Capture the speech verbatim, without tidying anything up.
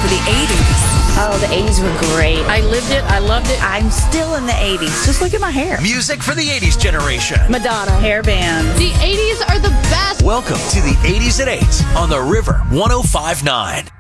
the eighties. Oh, the eighties were great. I lived it. I loved it. I'm still in the eighties. Just look at my hair. Music for the eighties generation. Madonna. Hair bands. The eighties are the best. Welcome to the eighties at eight on the River one oh five point nine.